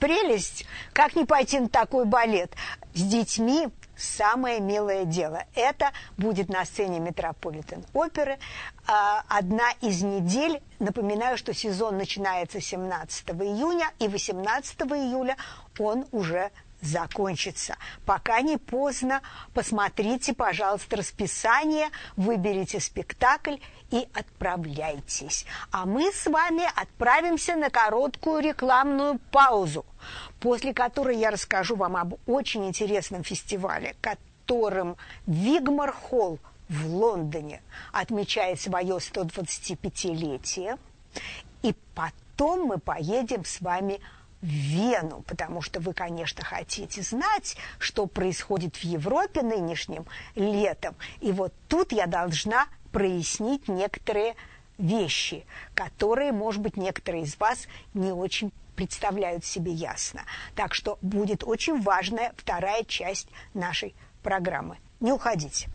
прелесть. Как не пойти на такой балет? С детьми самое милое дело. Это будет на сцене Метрополитен-оперы. Одна из недель. Напоминаю, что сезон начинается 17 июня, и 18 июля он уже закончится. Пока не поздно, посмотрите, пожалуйста, расписание, выберите спектакль и отправляйтесь. А мы с вами отправимся на короткую рекламную паузу, после которой я расскажу вам об очень интересном фестивале, которым Вигмор-Холл в Лондоне отмечает свое 125-летие. И потом мы поедем с вами в Вену, потому что вы, конечно, хотите знать, что происходит в Европе нынешним летом. И вот тут я должна прояснить некоторые вещи, которые, может быть, некоторые из вас не очень представляют себе ясно. Так что будет очень важная вторая часть нашей программы. Не уходите.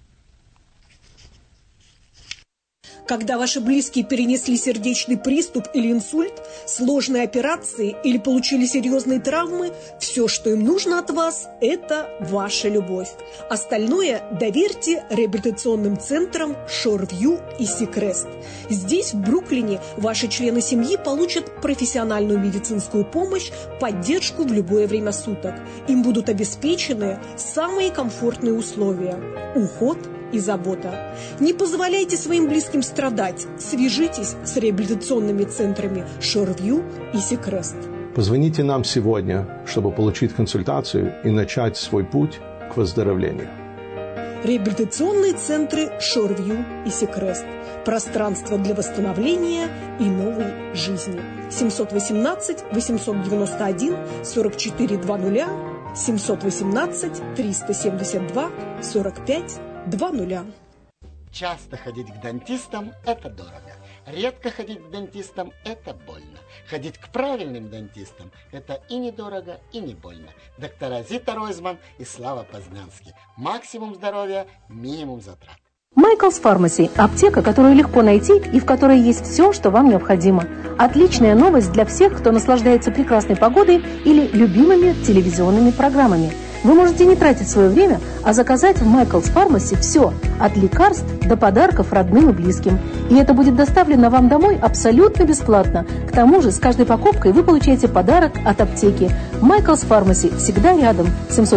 Когда ваши близкие перенесли сердечный приступ или инсульт, сложные операции или получили серьезные травмы, все, что им нужно от вас, это ваша любовь. Остальное доверьте реабилитационным центрам Шорвью и Сикрест. Здесь, в Бруклине, ваши члены семьи получат профессиональную медицинскую помощь, поддержку в любое время суток. Им будут обеспечены самые комфортные условия – уход и забота. Не позволяйте своим близким страдать. Свяжитесь с реабилитационными центрами Шорвью и Сикрест. Позвоните нам сегодня, чтобы получить консультацию и начать свой путь к выздоровлению. Реабилитационные центры Шорвью и Сикрест. Пространство для восстановления и новой жизни. 718-891-4420, 718-372-45 2-0. Часто ходить к дантистам – это дорого. Редко ходить к дантистам – это больно. Ходить к правильным дантистам – это и недорого, и не больно. Доктора Зита Ройзман и Слава Познанский. Максимум здоровья, минимум затрат. Michael's Pharmacy – аптека, которую легко найти и в которой есть все, что вам необходимо. Отличная новость для всех, кто наслаждается прекрасной погодой или любимыми телевизионными программами. Вы можете не тратить свое время, а заказать в Michael's Pharmacy все, от лекарств до подарков родным и близким. И это будет доставлено вам домой абсолютно бесплатно. К тому же с каждой покупкой вы получаете подарок от аптеки. Michael's Pharmacy всегда рядом.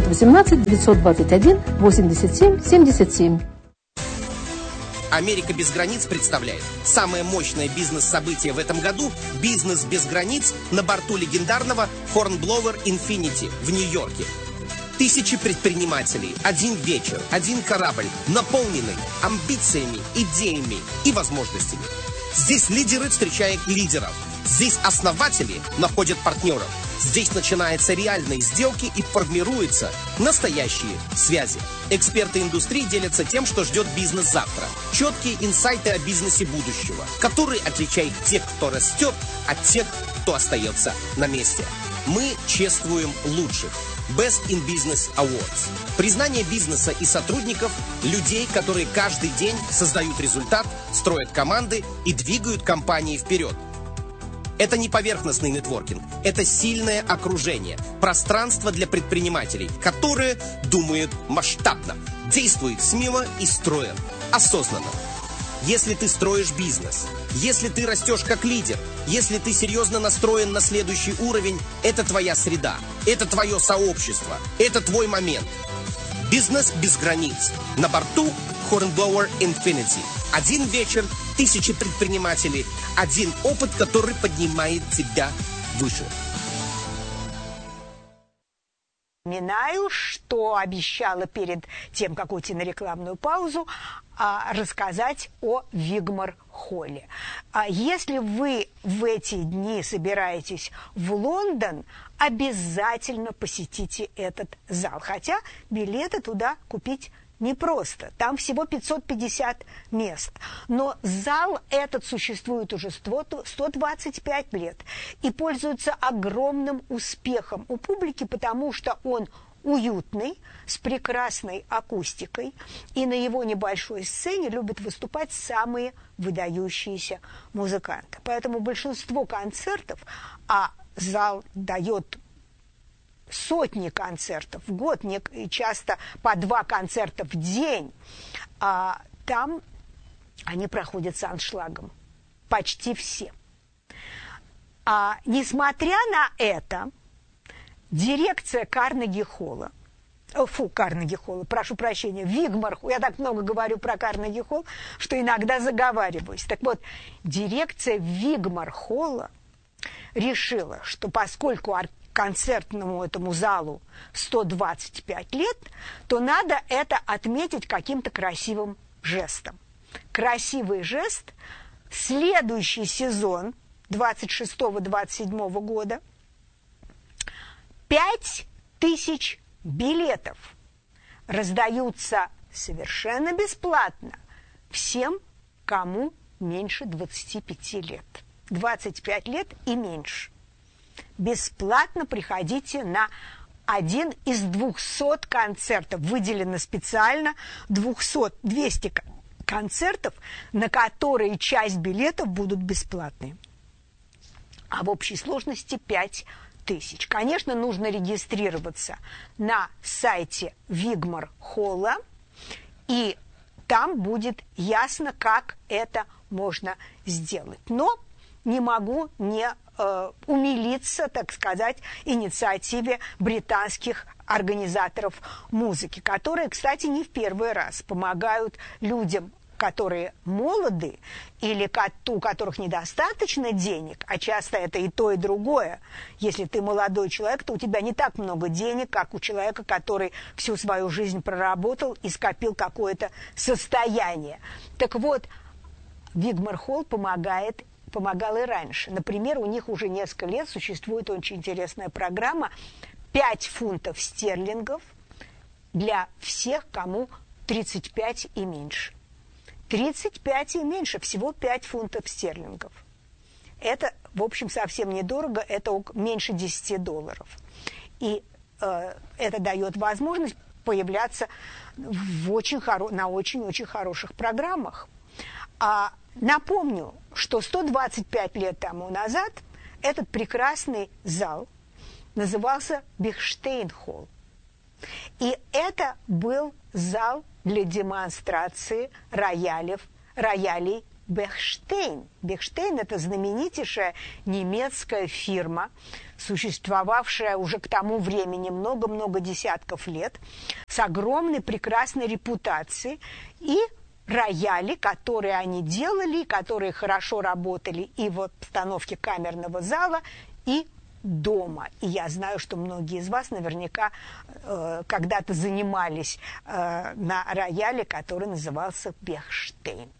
718-921-87-77. Америка без границ представляет самое мощное бизнес-событие в этом году – «Бизнес без границ» на борту легендарного Hornblower Infinity в Нью-Йорке. Тысячи предпринимателей, один вечер, один корабль, наполненный амбициями, идеями и возможностями. Здесь лидеры встречают лидеров. Здесь основатели находят партнеров. Здесь начинаются реальные сделки и формируются настоящие связи. Эксперты индустрии делятся тем, что ждет бизнес завтра. Четкие инсайты о бизнесе будущего, который отличает тех, кто растет, от тех, кто остается на месте. Мы чествуем лучших. Best in Business Awards. Признание бизнеса и сотрудников, людей, которые каждый день создают результат, строят команды и двигают компании вперед. Это не поверхностный нетворкинг, это сильное окружение, пространство для предпринимателей, которые думают масштабно, действуют смело и строят осознанно. Если ты строишь бизнес, если ты растешь как лидер, если ты серьезно настроен на следующий уровень, это твоя среда, это твое сообщество, это твой момент. Бизнес без границ. На борту Hornblower Infinity. Один вечер, тысячи предпринимателей, один опыт, который поднимает тебя выше. Напоминаю, что обещала перед тем, как уйти на рекламную паузу, рассказать о Вигмор-Холле. Если вы в эти дни собираетесь в Лондон, обязательно посетите этот зал. Хотя билеты туда купить непросто. Там всего 550 мест. Но зал этот существует уже 125 лет и пользуется огромным успехом у публики, потому что он уютный, с прекрасной акустикой, и на его небольшой сцене любят выступать самые выдающиеся музыканты. Поэтому большинство концертов, а зал дает сотни концертов в год, и часто по 2 концерта в день. Там они проходят с аншлагом. Почти все. Несмотря на это, дирекция Карнеги-холла, прошу прощения, Вигмар-холл, я так много говорю про Карнеги-холл, что иногда заговариваюсь. Так вот, дирекция Вигмар-холла решила, что поскольку концертному этому залу 125 лет, то надо это отметить каким-то красивым жестом. Красивый жест – следующий сезон 26-27 года 5000 билетов раздаются совершенно бесплатно всем, кому меньше 25 лет. 25 лет и меньше. Бесплатно приходите на один из 200 концертов. Выделено специально 200 концертов, на которые часть билетов будут бесплатные. А в общей сложности 5000. Конечно, нужно регистрироваться на сайте Вигмар-холла, и там будет ясно, как это можно сделать. Но не могу не умилиться, так сказать, инициативе британских организаторов музыки, которые, кстати, не в первый раз помогают людям, которые молоды или у которых недостаточно денег, а часто это и то, и другое. Если ты молодой человек, то у тебя не так много денег, как у человека, который всю свою жизнь проработал и скопил какое-то состояние. Так вот, Вигмар-холл помогал и раньше. Например, у них уже несколько лет существует очень интересная программа 5 фунтов стерлингов для всех, кому 35 и меньше. 35 и меньше, всего 5 фунтов стерлингов. Это, в общем, совсем недорого, это меньше $10. И это дает возможность появляться на очень-очень хороших программах. Напомню, что 125 лет тому назад этот прекрасный зал назывался Бехштейн-холл. И это был зал для демонстрации роялей Бехштейн. Бехштейн – это знаменитейшая немецкая фирма, существовавшая уже к тому времени много-много десятков лет, с огромной прекрасной репутацией, и рояли, которые они делали, которые хорошо работали и в обстановке камерного зала, и дома. И я знаю, что многие из вас наверняка когда-то занимались на рояле, который назывался Бехштейн.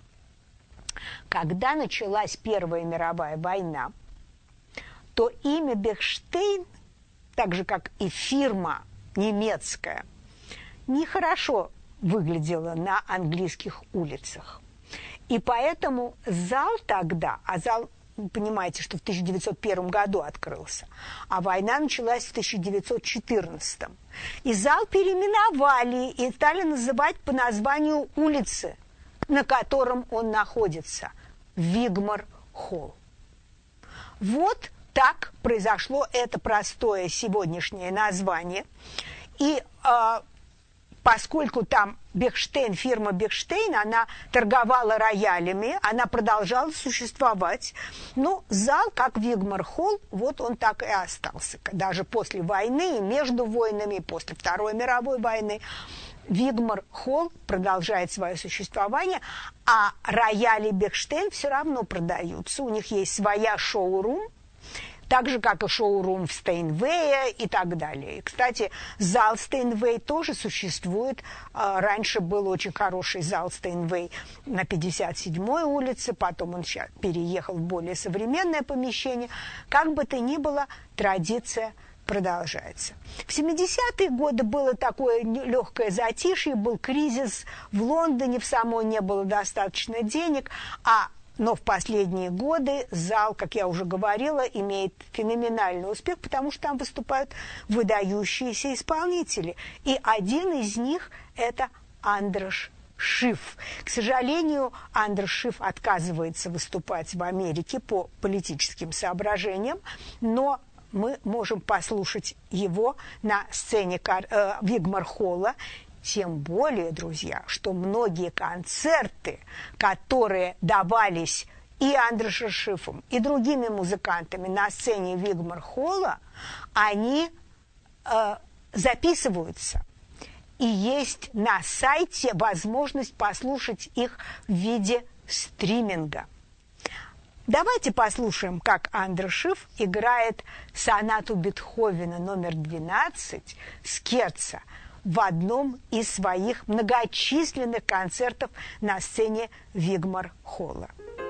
Когда началась Первая мировая война, то имя Бехштейн, так же как и фирма немецкая, нехорошо выглядело на английских улицах. И поэтому зал тогда, зал, вы понимаете, что в 1901 году открылся, а война началась в 1914. И зал переименовали и стали называть по названию улицы, на котором он находится – Вигмар-холл. Вот так произошло это простое сегодняшнее название. И поскольку там Бехштейн, фирма Бехштейн, она торговала роялями, она продолжала существовать. Но зал, как Вигмар-холл, вот он так и остался. Даже после войны, и между войнами, и после Второй мировой войны Вигмар-холл продолжает свое существование, а рояли Бехштейн все равно продаются. У них есть своя шоурум, так же, как и шоурум в Стейнвее и так далее. И, кстати, зал Стейнвей тоже существует. Раньше был очень хороший зал Стейнвей на 57-й улице, потом он сейчас переехал в более современное помещение. Как бы то ни было, традиция продолжается. В 70-е годы было такое легкое затишье, был кризис в Лондоне, в самой не было достаточно денег, но в последние годы зал, как я уже говорила, имеет феноменальный успех, потому что там выступают выдающиеся исполнители. И один из них – это Андрош Шиф. К сожалению, Андрош Шиф отказывается выступать в Америке по политическим соображениям, но мы можем послушать его на сцене Вигмар-холла. Тем более, друзья, что многие концерты, которые давались и Андреша Шифом, и другими музыкантами на сцене Вигмар-холла, они записываются. И есть на сайте возможность послушать их в виде стриминга. Давайте послушаем, как Андрей Шиф играет сонату Бетховена номер 12 скерца в одном из своих многочисленных концертов на сцене Вигмар-холла.